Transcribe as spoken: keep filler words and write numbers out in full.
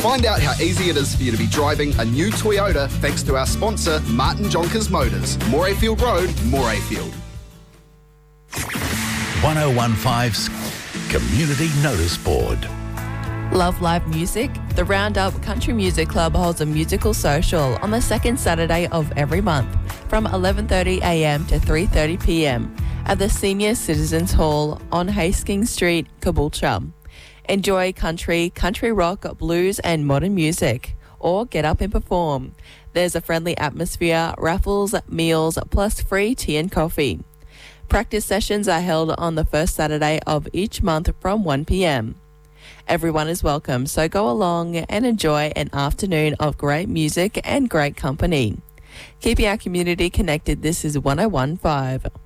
Find out how easy it is for you to be driving a new Toyota thanks to our sponsor, Martin Jonkers Motors. Morayfield Road, Morayfield. one oh one point five's Community Notice Board. Love live music? The Roundup Country Music Club holds a musical social on the second Saturday of every month from eleven thirty a m to three thirty p m at the Senior Citizens Hall on Hastings Street, Caboolture. Enjoy country, country rock, blues and modern music, or get up and perform. There's a friendly atmosphere, raffles, meals, plus free tea and coffee. Practice sessions are held on the first Saturday of each month from one p m Everyone is welcome, so go along and enjoy an afternoon of great music and great company. Keeping our community connected, this is one oh one point five.